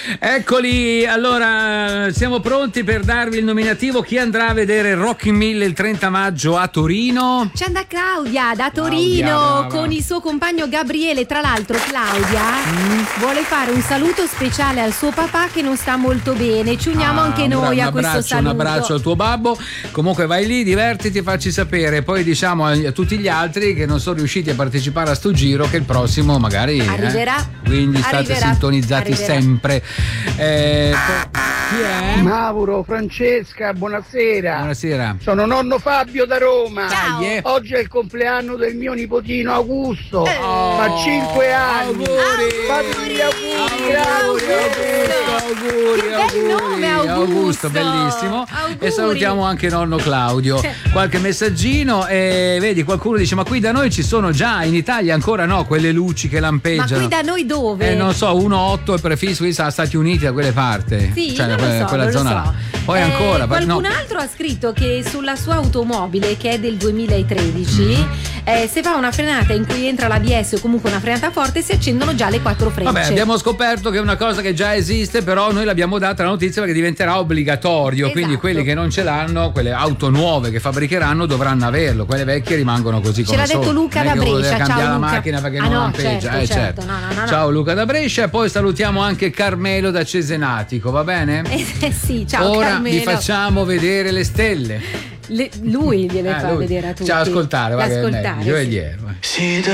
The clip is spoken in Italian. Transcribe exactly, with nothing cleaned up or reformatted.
Eccoli, allora siamo pronti per darvi il nominativo. Chi andrà a vedere Rock in Mille il trenta maggio a Torino? C'è andata Claudia da Torino Claudia, con il suo compagno Gabriele. Tra l'altro Claudia mm. vuole fare un saluto speciale al suo papà che non sta molto bene. Ci uniamo ah, anche noi un a questo abbraccio, saluto. Un abbraccio al tuo babbo. Comunque vai lì, divertiti, facci sapere. Poi diciamo a, a tutti gli altri che non sono riusciti a partecipare a sto giro che il prossimo magari arriverà. Eh? Quindi state arriverà. sintonizzati arriverà. sempre. Eh, chi è? Mauro, Francesca, buonasera. Buonasera. Sono nonno Fabio da Roma. Ciao. Ah, yeah. Oggi è il compleanno del mio nipotino Augusto. Eh. Fa cinque anni. Auguri. Fate gli auguri, Auguri, grazie. auguri, Che bel auguri, nome, Augusto. bellissimo. Auguri. E salutiamo anche nonno Claudio. Qualche messaggino e vedi qualcuno dice ma qui da noi ci sono già, in Italia ancora no, quelle luci che Ma lampeggiano. qui da noi dove? Eh, non so, uno otto è prefisso qui sa Stati Uniti da quelle parti. Sì, cioè, non quella, lo so, quella non zona lo so. là. Poi Eh, ancora qualcun no. altro ha scritto che sulla sua automobile, che è del duemilatredici, Mm-hmm. eh, se fa una frenata in cui entra l'A B S o comunque una frenata forte, si accendono già le quattro frecce. Vabbè, abbiamo scoperto che è una cosa che già esiste, però noi l'abbiamo data la notizia perché diventerà obbligatorio, Esatto. quindi quelli che non ce l'hanno, quelle auto nuove che fabbricheranno dovranno averlo, quelle vecchie rimangono così come Ce l'ha sono. detto Luca Non è da che uno deve Brescia. cambiare Ciao la Luca. macchina perché Ah, non no, lampeggia, certo, eh, certo. certo. No, no, no, no. Ciao Luca da Brescia e poi salutiamo anche Carmelo da Cesenatico, va bene? Eh, sì, ciao Ora Carmelo. vi facciamo vedere le stelle. Le- lui gliele Eh, fa lui. vedere a tutti. Ciao, ascoltare, va che è Ascoltare, meglio, io e sì. ieri. Si